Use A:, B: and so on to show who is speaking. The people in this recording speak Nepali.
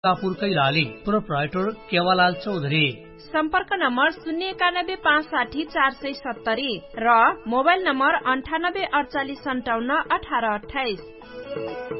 A: कापुर कैलाली, प्रोप्राइटर केवालाल चौधरी।
B: सम्पर्क नम्बर 091560470 र मोबाइल नम्बर 9848571828।